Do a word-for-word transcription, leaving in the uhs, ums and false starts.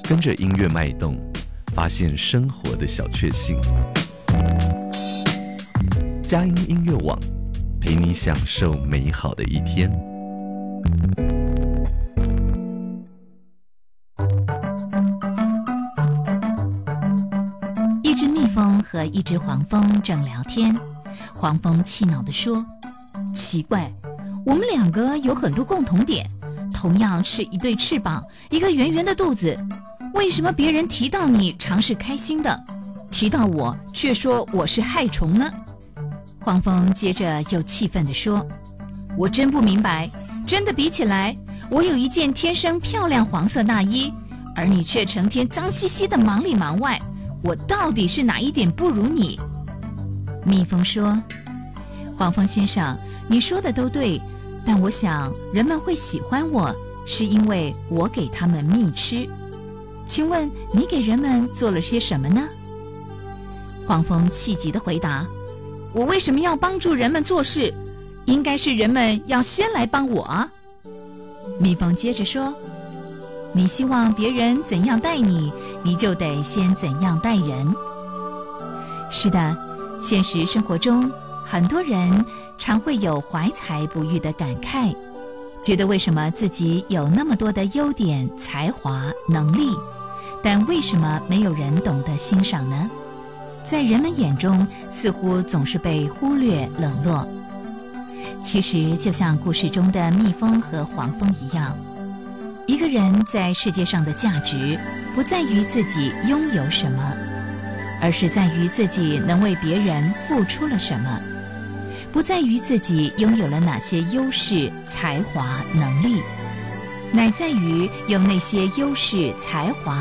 跟着音乐脉动，发现生活的小确幸。佳音音乐网，陪你享受美好的一天。 一只蜜蜂和一只黄蜂正聊天，黄蜂气恼地说：奇怪，我们两个有很多共同点，同样是一对翅膀，一个圆圆的肚子，为什么别人提到你常是开心的，提到我却说我是害虫呢？黄蜂接着又气愤地说：我真不明白，真的比起来，我有一件天生漂亮黄色大衣，而你却成天脏兮兮的忙里忙外，我到底是哪一点不如你？蜜蜂说：黄蜂先生，你说的都对，但我想人们会喜欢我，是因为我给他们蜜吃。请问你给人们做了些什么呢？黄蜂气急地回答：我为什么要帮助人们做事？应该是人们要先来帮我啊。蜜蜂接着说：你希望别人怎样待你，你就得先怎样待人。是的，现实生活中很多人常会有怀才不遇的感慨，觉得为什么自己有那么多的优点、才华、能力，但为什么没有人懂得欣赏呢？在人们眼中似乎总是被忽略冷落。其实就像故事中的蜜蜂和黄蜂一样，一个人在世界上的价值不在于自己拥有什么，而是在于自己能为别人付出了什么，不在于自己拥有了哪些优势、才华、能力，乃在于用那些优势、才华